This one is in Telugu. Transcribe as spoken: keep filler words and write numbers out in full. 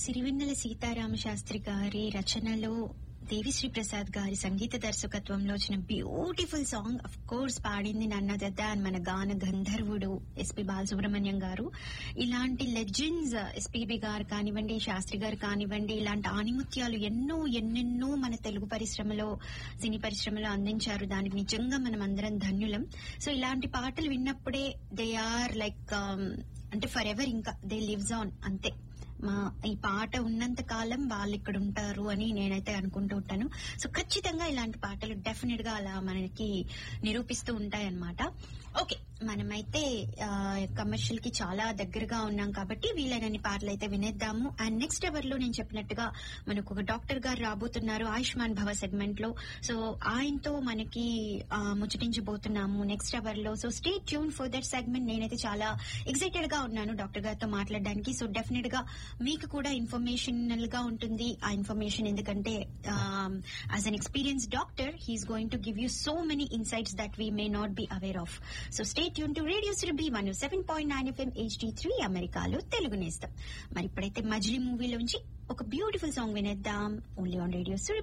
సిరివెన్నెల సీతారామ శాస్త్రి గారి రచనలో దేవిశ్రీ ప్రసాద్ గారి సంగీత దర్శకత్వంలో వచ్చిన బ్యూటిఫుల్ సాంగ్. అఫ్ కోర్స్ పాడింది నన్నదద్ద అని మన గాన గంధర్వుడు ఎస్పి బాలసుబ్రహ్మణ్యం గారు. ఇలాంటి లెజెండ్స్ ఎస్పీబీ గారు కానివ్వండి, శాస్త్రి గారు కానివ్వండి, ఇలాంటి ఆణిముత్యాలు ఎన్నో ఎన్నెన్నో మన తెలుగు పరిశ్రమలో, సినీ పరిశ్రమలో అందించారు. దానికి నిజంగా మనం అందరం ధన్యులం. సో ఇలాంటి పాటలు విన్నప్పుడే దే ఆర్ లైక్ అంటే ఫర్ ఎవర్, ఇంకా దే లివ్స్ ఆన్ అంతే. మా ఈ పాట ఉన్నంత కాలం వాళ్ళు ఇక్కడ ఉంటారు అని నేనైతే అనుకుంటూ ఉంటాను. సో ఖచ్చితంగా ఇలాంటి పాటలు డెఫినెట్ గా అలా మనకి నిరూపిస్తూ ఉంటాయన్నమాట. ఓకే, మనమైతే కమర్షియల్ కి చాలా దగ్గరగా ఉన్నాం కాబట్టి వీలైనన్ని పాటలు అయితే వినేద్దాము. అండ్ నెక్స్ట్ అవర్ లో నేను చెప్పినట్టుగా మనకు ఒక డాక్టర్ గారు రాబోతున్నారు ఆయుష్మాన్ భవ సెగ్మెంట్ లో. సో ఆయనతో మనకి ముచ్చటించబోతున్నాము నెక్స్ట్ అవర్ లో. So stay tune for that segment. నేనైతే చాలా ఎక్సైటెడ్ గా ఉన్నాను డాక్టర్ గారితో మాట్లాడడానికి. సో డెఫినెట్ గా మీకు కూడా ఇన్ఫర్మేషనల్ గా ఉంటుంది ఆ ఇన్ఫర్మేషన్, ఎందుకంటే as an experience doctor he's going to give you so many insights that we may not be aware of. So stay tune to radio Surabhi one seven point nine FM HD three అమెరికాలో తెలుగు నేస్తం. మరి ఇప్పుడైతే మజిలీ మూవీలోంచి ఒక బ్యూటిఫుల్ సాంగ్ వినేద్దాం. Only on radio Surabhi.